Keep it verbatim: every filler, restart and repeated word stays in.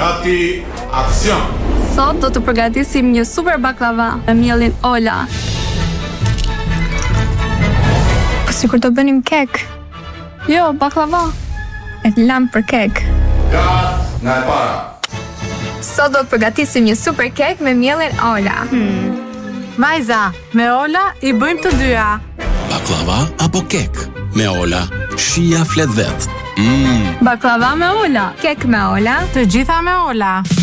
Gati, aksion! Sot do të përgatisim një super baklava me mielin Ola. Po sikur do bënim kek. Jo, baklava. E lam për kek. Gat nga e para. Sot do të përgatisim një super kek me mielin Ola. Hmm. Vajza, me Ola i bëjmë të dyja. Baklava apo kek? Me Ola, shija flet vet. Mm. Baklava me Ola. Kek me Ola. Të gjitha me Ola.